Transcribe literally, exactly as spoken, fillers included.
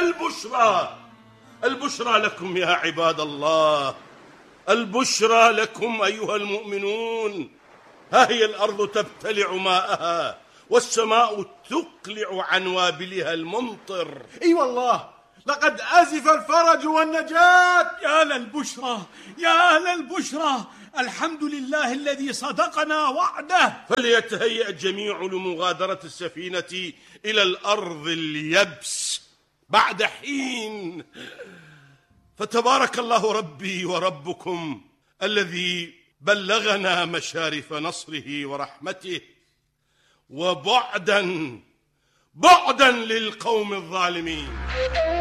البشرى البشرى لكم يا عباد الله، البشرى لكم أيها المؤمنون. ها هي الأرض تبتلع ماءها، والسماء تقلع عن وابلها الممطر. اي والله، لقد أزف الفرج والنجاة. يا للبشرى، يا للبشرى، الحمد لله الذي صدقنا وعده. فليتهيأ الجميع لمغادرة السفينة إلى الأرض اليبس بعد حين. فتبارك الله ربي وربكم الذي بلغنا مشارف نصره ورحمته، وبعدا بعدا للقوم الظالمين.